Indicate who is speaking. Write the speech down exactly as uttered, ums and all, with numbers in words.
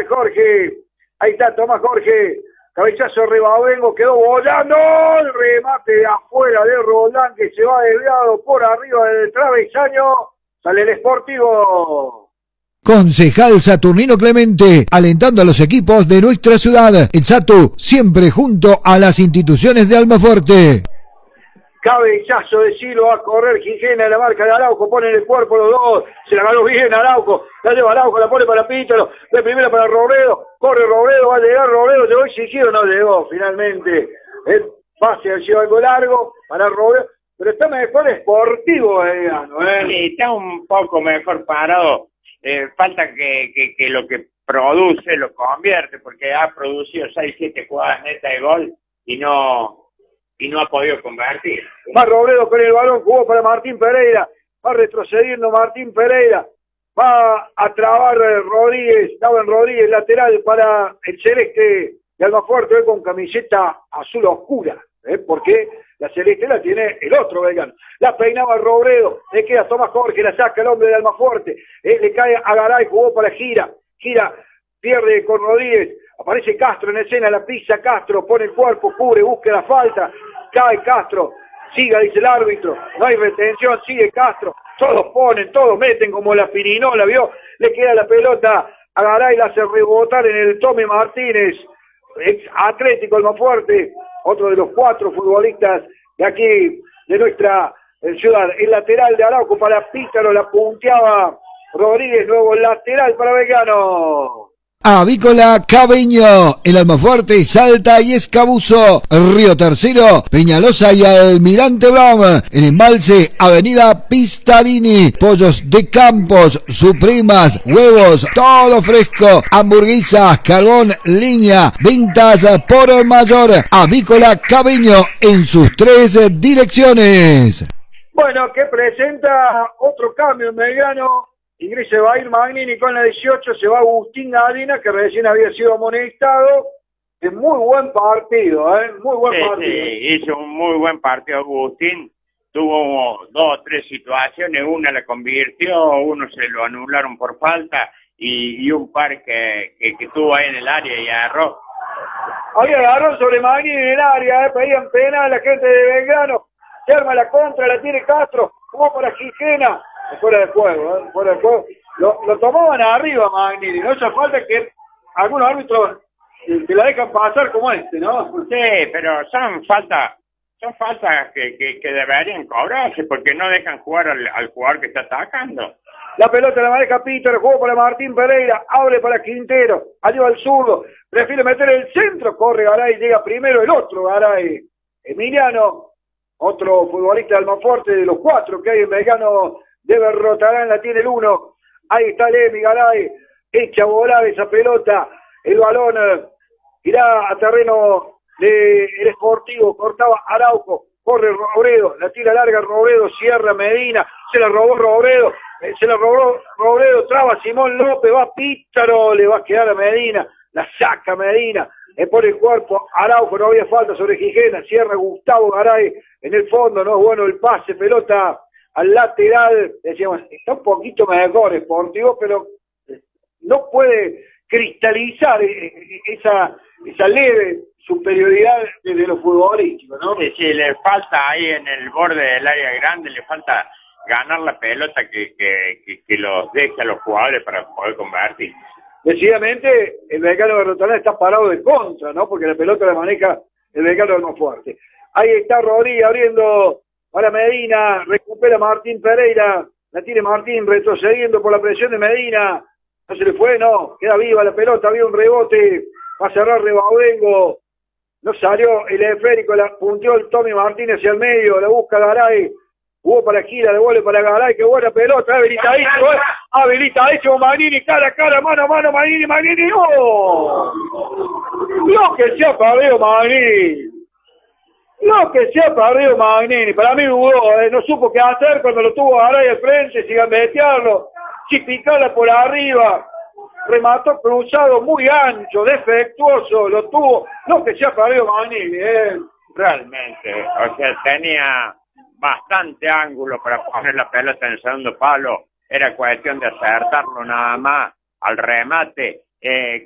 Speaker 1: Jorge. Ahí está, toma Jorge. Cabezazo Rivadengo, quedó volando. El remate de afuera de Roldán que se va desviado por arriba del travesaño. Sale el Sportivo.
Speaker 2: Concejal Saturnino Clemente, alentando a los equipos de nuestra ciudad. El Satu, siempre junto a las instituciones de Almafuerte.
Speaker 1: Cabezazo de Silo a correr Gijena, la marca de Araujo, pone en el cuerpo los dos, se la ganó bien Araujo, la lleva Araujo, la pone para Pítaro, de primera para Robledo, corre Robledo, va a llegar Robledo, llegó exigido, no llegó finalmente, el pase ha sido algo largo para Robledo, pero está mejor Sportivo, eh, ¿eh?
Speaker 3: Sí, está un poco mejor parado, eh, falta que, que, que lo que produce lo convierte, porque ha producido seis siete jugadas netas de gol y no... y no ha podido convertir.
Speaker 1: Va Robledo con el balón, jugó para Martín Pereira, va retrocediendo Martín Pereira, va a trabar Rodríguez, Daven Rodríguez, lateral para el celeste de Almafuerte, con camiseta azul oscura, ¿eh? Porque la celeste la tiene el otro Belgrano. La peinaba Robledo, le queda Tomás Jorge, la saca el hombre de Almafuerte, ¿eh? Le cae a Garay, jugó para Gira, Gira pierde con Rodríguez, aparece Castro en escena, la pisa Castro, pone el cuerpo, cubre, busca la falta, cae Castro, siga, dice el árbitro, no hay retención, sigue Castro, todos ponen, todos meten como la pirinola, ¿vio? Le queda la pelota a Garay, la hace rebotar en el Tommy Martínez, ex Atlético Almafuerte, otro de los cuatro futbolistas de aquí, de nuestra ciudad. El lateral de Araujo para Pítaro, la punteaba Rodríguez, nuevo lateral para Belgrano.
Speaker 2: Avícola Cabeño, el Almafuerte, Salta y Escabuzo, Río Tercero, Peñalosa y Almirante Brown, el Embalse, Avenida Pistarini, pollos de Campos, supremas, huevos, todo fresco, hamburguesas, carbón, leña, ventas por mayor. Avícola Cabeño en sus tres direcciones.
Speaker 1: Bueno, que presenta otro cambio en Belgrano. Ingresa va a ir Magnini con la dieciocho, se va Agustín Galina, que recién había sido amonestado. Es muy buen partido, ¿eh? Muy buen
Speaker 3: sí,
Speaker 1: partido.
Speaker 3: Sí, hizo un muy buen partido Agustín. Tuvo dos o tres situaciones, una la convirtió, uno se lo anularon por falta y, y un par que, que, que tuvo ahí en el área y agarró.
Speaker 1: Había agarró sobre Magnini en el área, ¿eh? Pedían pena a la gente de Belgrano. Se arma la contra, la tiene Castro, jugó para Gijena. Fuera de juego, ¿eh? Fuera de juego. Lo, lo tomaban arriba Magnini, no hace falta que algunos árbitros te la dejan pasar como este, ¿no?
Speaker 3: Sí, pero son faltas, son faltas que, que, que deberían cobrarse porque no dejan jugar al, al jugador que está atacando.
Speaker 1: La pelota la maneja Peter, juego para Martín Pereira, abre para Quintero, ayuda al zurdo, prefiere meter el centro, corre Garay, llega primero el otro Garay, Emiliano, otro futbolista de Almafuerte, de los cuatro que hay en Belgrano. Debe Rotarán, la tiene el uno. Ahí está Lemi Garay. Echa a volar esa pelota. El balón eh, irá a terreno del Sportivo. Cortaba Araujo. Corre Robledo. La tira larga Robledo. Cierra Medina. Se la robó Robledo. Eh, se la robó Robledo. Traba Simón López. Va Pítaro. Le va a quedar a Medina. La saca Medina. Le pone el cuerpo. Araujo. No había falta sobre Gijena. Cierra Gustavo Garay. En el fondo no es bueno el pase. Pelota al lateral, decíamos, está un poquito mejor Sportivo, pero no puede cristalizar esa esa leve superioridad de, de los futbolísticos, ¿no?
Speaker 3: Sí, sí, le falta ahí en el borde del área grande, le falta ganar la pelota que, que, que, que los deje a los jugadores para poder convertir.
Speaker 1: Decididamente, el Belgrano de Rotalán está parado de contra, ¿no? Porque la pelota la maneja el Belgrano del Almafuerte. Ahí está Rodríguez abriendo para Medina, recupera Martín Pereira, la tiene Martín retrocediendo por la presión de Medina, no se le fue, no, queda viva la pelota, había un rebote, va a cerrar Rebaudengo, no salió el esférico, la punteó el Tommy Martín hacia el medio, la busca Garay, jugó para Gira, devuelve para Garay, qué buena pelota, habilitadísimo, eh, habilitadísimo Magnini, cara a cara, mano a mano, Magnini, Magnini, ¡oh! Lo que se ha perdido Magnini. No, que se ha perdido Magnini, para mí dudó, eh, no supo qué hacer cuando lo tuvo Garay al frente, si gambetearlo, si picarla por arriba, remató cruzado muy ancho, defectuoso, lo tuvo, no que se ha perdido Magnini, eh.
Speaker 3: Realmente, o sea, tenía bastante ángulo para poner la pelota en el segundo palo, era cuestión de acertarlo nada más al remate, eh,